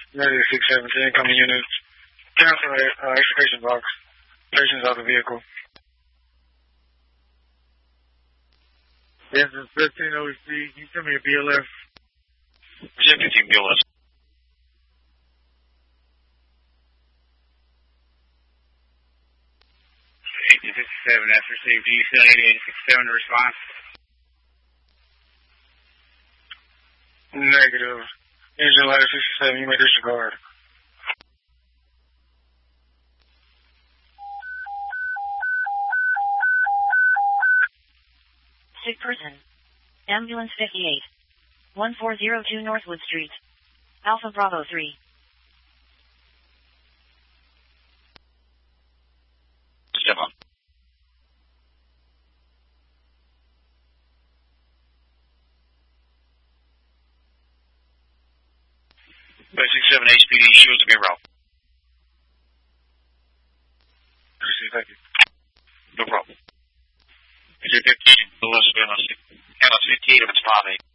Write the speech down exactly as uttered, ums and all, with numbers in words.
United six seventeen, incoming units. Cancel uh, extrication box. Patients out of the vehicle. This is fifteen O C. Can you send me a B L S? fifteen B L S. eighteen fifty-seven, that's received. Do you still need eighteen fifty-seven to respond? Negative. Engine ladder sixty-seven, you may disregard. Sick person. Ambulance fifty-eight. one four zero two Northwood Street. Alpha Bravo three. Step on. six seven H P D shows to be route. Thank you. No problem. Is it fifteen? The list of N L C. N L C fifteen if it's five eight.